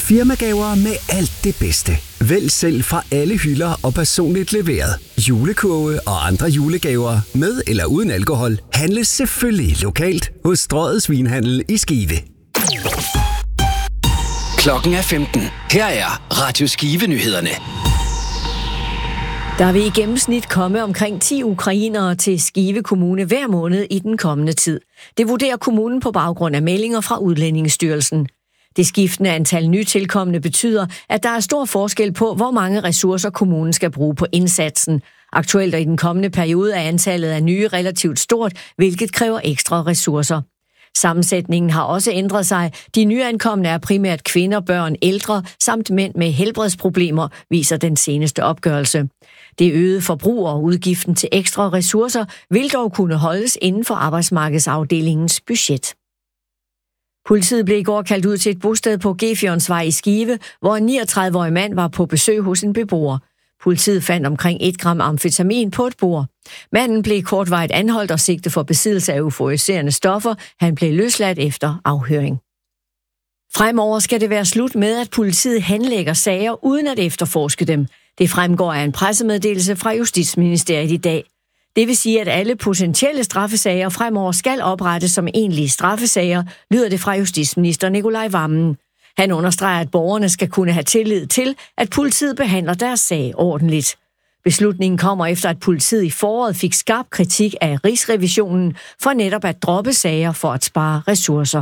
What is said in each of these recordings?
Firmagaver med alt det bedste. Vælg selv fra alle hylder og personligt leveret. Julekurve og andre julegaver med eller uden alkohol handles selvfølgelig lokalt hos Strøget Svinhandel i Skive. Klokken er 15. Her er Radio Skive-nyhederne. Der vil i gennemsnit komme omkring 10 ukrainere til Skive Kommune hver måned i den kommende tid. Det vurderer kommunen på baggrund af meldinger fra Udlændingestyrelsen. Det skiftende antal nytilkommende betyder, at der er stor forskel på, hvor mange ressourcer kommunen skal bruge på indsatsen. Aktuelt og i den kommende periode er antallet af nye relativt stort, hvilket kræver ekstra ressourcer. Sammensætningen har også ændret sig. De nyankomne er primært kvinder, børn, ældre samt mænd med helbredsproblemer, viser den seneste opgørelse. Det øgede forbrug og udgiften til ekstra ressourcer vil dog kunne holdes inden for arbejdsmarkedsafdelingens budget. Politiet blev i går kaldt ud til et bosted på Gefjørnsvej i Skive, hvor en 39-årig mand var på besøg hos en beboer. Politiet fandt omkring 1 gram amfetamin på et bord. Manden blev kortvarigt anholdt og sigtet for besiddelse af euforiserende stoffer. Han blev løsladt efter afhøring. Fremover skal det være slut med, at politiet henlægger sager uden at efterforske dem. Det fremgår af en pressemeddelelse fra Justitsministeriet i dag. Det vil sige, at alle potentielle straffesager fremover skal oprettes som egentlige straffesager, lyder det fra justitsminister Nicolai Wammen. Han understreger, at borgerne skal kunne have tillid til, at politiet behandler deres sag ordentligt. Beslutningen kommer efter, at politiet i foråret fik skarp kritik af Rigsrevisionen for netop at droppe sager for at spare ressourcer.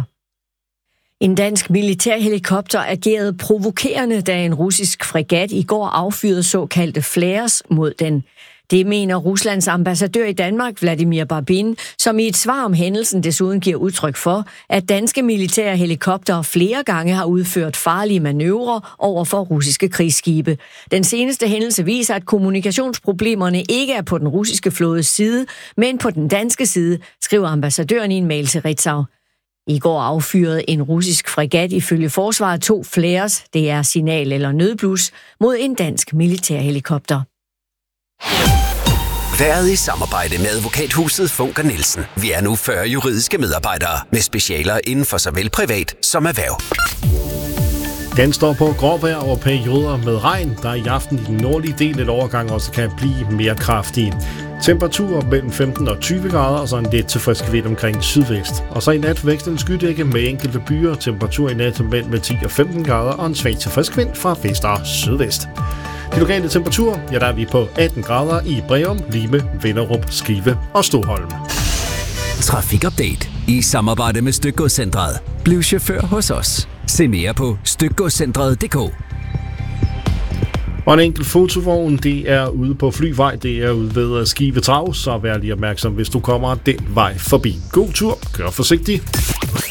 En dansk militærhelikopter agerede provokerende, da en russisk fregat i går affyrede såkaldte flares mod den. Det mener Ruslands ambassadør i Danmark, Vladimir Barbin, som i et svar om hændelsen desuden giver udtryk for, at danske militære helikoptere flere gange har udført farlige manøvrer over for russiske krigsskibe. Den seneste hændelse viser, at kommunikationsproblemerne ikke er på den russiske flådes side, men på den danske side, skriver ambassadøren i en mail til Ritzau. I går affyrede en russisk fregat ifølge forsvaret 2 flares, det er signal- eller nødblus, mod en dansk militærhelikopter. Været i samarbejde med advokathuset Funker Nielsen. Vi er nu 40 juridiske medarbejdere med specialer inden for såvel privat som erhverv. Den står på gråvejr og perioder med regn, der i aften i den nordlige del et overgang også kan blive mere kraftige. Temperaturer mellem 15 og 20 grader, og så en let til frisk vind omkring sydvest. Og så i nat vækstende skydække med enkelte byer, temperatur i nat mellem 10 og 15 grader, og en svag til frisk vind fra vest og sydvest. De lokale temperaturer, ja, der er vi på 18 grader i Breum, Lime, Vinderup, Skive og Stoholm. Trafikupdate i samarbejde med Stykgodscentret. Bliv chauffør hos os. Se mere på stykgodscentret.dk. Og en enkelt fotovogn, det er ude på Flyvej, det er ude ved Skive Trav, så vær lige opmærksom, hvis du kommer den vej forbi. God tur, kør forsigtigt.